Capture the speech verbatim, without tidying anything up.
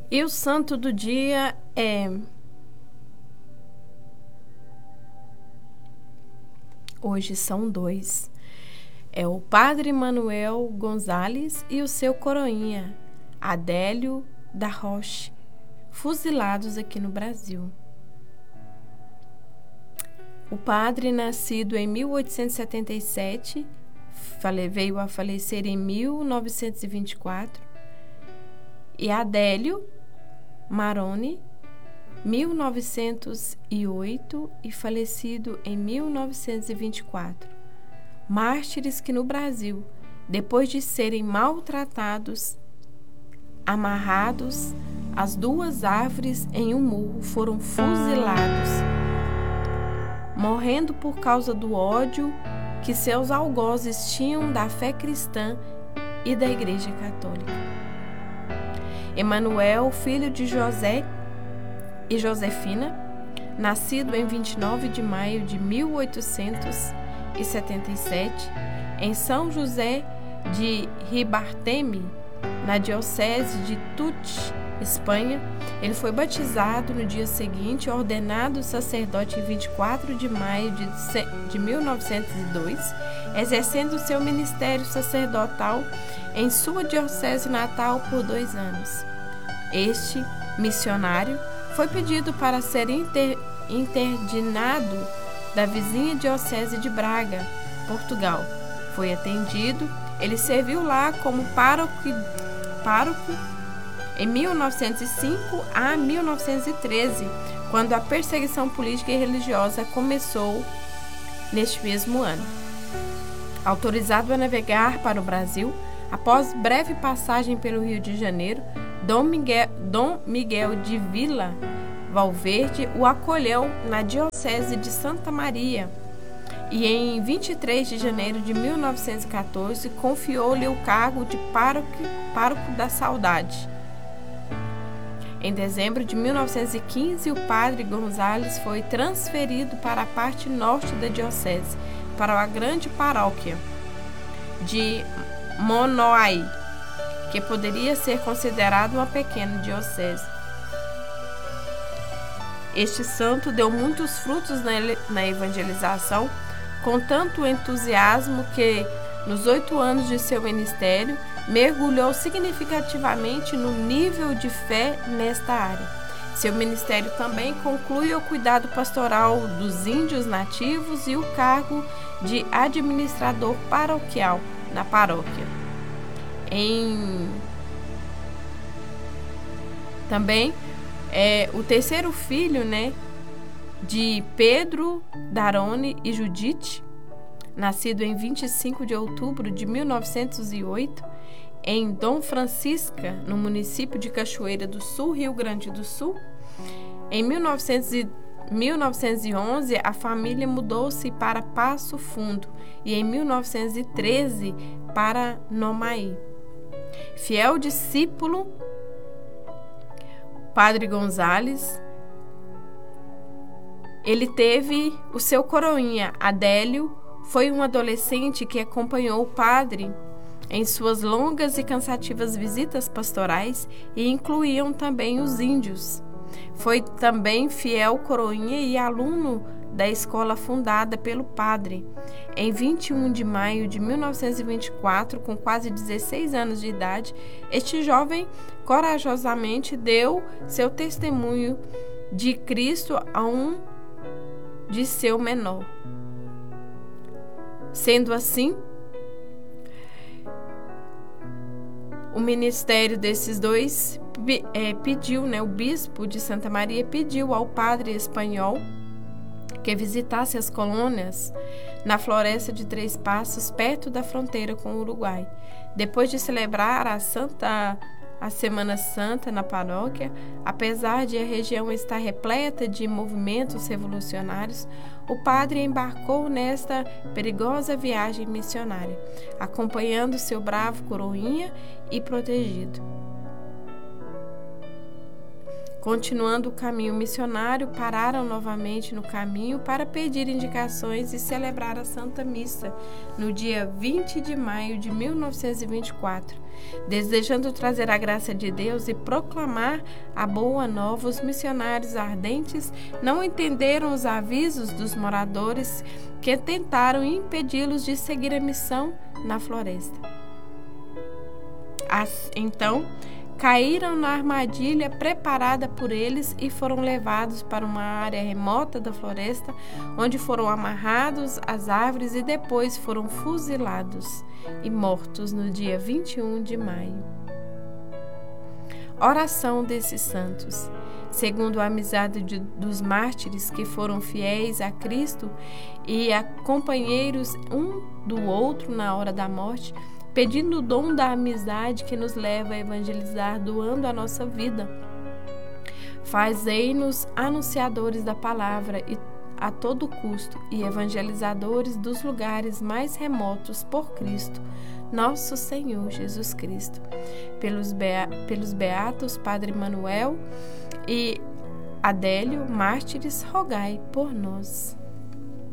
E o santo do dia é... Hoje são dois. É o Padre Manuel Gonzalez e o seu coroinha, Adélio da Roche, fuzilados aqui no Brasil. O padre, nascido em mil oitocentos e setenta e sete, veio a falecer em mil novecentos e vinte e quatro, e Adélio Maroni, mil novecentos e oito e falecido em mil novecentos e vinte e quatro. Mártires que no Brasil, depois de serem maltratados, amarrados às duas árvores em um murro, foram fuzilados, morrendo por causa do ódio que seus algozes tinham da fé cristã e da Igreja Católica. Emanuel, filho de José e Josefina, nascido em vinte e nove de maio de mil oitocentos e setenta e sete, em São José de Ribartemi, na diocese de Tute, Espanha. Ele foi batizado no dia seguinte, ordenado sacerdote em vinte e quatro de maio de, de mil novecentos e dois, exercendo seu ministério sacerdotal em sua diocese natal por dois anos. Este missionário foi pedido para ser inter, interdinado da vizinha diocese de Braga, Portugal. Foi atendido. Ele serviu lá como pároco, pároco em mil novecentos e cinco a mil novecentos e treze, quando a perseguição política e religiosa começou neste mesmo ano. Autorizado a navegar para o Brasil, após breve passagem pelo Rio de Janeiro, Dom Miguel, Dom Miguel de Vila Valverde o acolheu na diocese de Santa Maria e em vinte e três de janeiro de mil novecentos e quatorze confiou-lhe o cargo de pároco, pároco da Saudade. Em dezembro de mil novecentos e quinze, o padre Gonzalez foi transferido para a parte norte da diocese, para a grande paróquia de Monoai, que poderia ser considerada uma pequena diocese. Este santo deu muitos frutos na evangelização, com tanto entusiasmo que, nos oito anos de seu ministério, mergulhou significativamente no nível de fé nesta área. Seu ministério também conclui o cuidado pastoral dos índios nativos e o cargo de administrador paroquial na paróquia. Em... Também é o terceiro filho, né, de Pedro Darone e Judite, nascido em vinte e cinco de outubro de mil novecentos e oito, em Dom Francisca, no município de Cachoeira do Sul, Rio Grande do Sul. Em mil novecentos e onze, a família mudou-se para Passo Fundo e em mil novecentos e treze para Nomaí. Fiel discípulo, Padre Gonzalez, ele teve o seu coroinha, Adélio, foi um adolescente que acompanhou o padre em suas longas e cansativas visitas pastorais e incluíam também os índios. Foi também fiel coroinha e aluno da escola fundada pelo padre. Em vinte e um de maio de mil novecentos e vinte e quatro, com quase dezesseis anos de idade, este jovem corajosamente deu seu testemunho de Cristo a um de seu menor. Sendo assim, o ministério desses dois é, pediu, né, o bispo de Santa Maria pediu ao padre espanhol que visitasse as colônias na floresta de Três Passos, perto da fronteira com o Uruguai. Depois de celebrar a Santa a Semana Santa na paróquia, apesar de a região estar repleta de movimentos revolucionários, o padre embarcou nesta perigosa viagem missionária, acompanhando seu bravo coroinha e protegido. Continuando o caminho missionário, pararam novamente no caminho para pedir indicações e celebrar a Santa Missa no dia vinte de maio de mil novecentos e vinte e quatro, Desejando trazer a graça de Deus e proclamar a boa nova, os missionários ardentes não entenderam os avisos dos moradores que tentaram impedi-los de seguir a missão na floresta. As, então, caíram na armadilha preparada por eles e foram levados para uma área remota da floresta, onde foram amarrados às árvores e depois foram fuzilados e mortos no dia vinte e um de maio. Oração desses santos. Segundo a amizade de, dos mártires que foram fiéis a Cristo e a companheiros um do outro na hora da morte, pedindo o dom da amizade que nos leva a evangelizar, doando a nossa vida. Fazei-nos anunciadores da palavra e a todo custo e evangelizadores dos lugares mais remotos por Cristo, nosso Senhor Jesus Cristo. Pelos, bea pelos beatos Padre Manuel e Adélio, mártires, rogai por nós.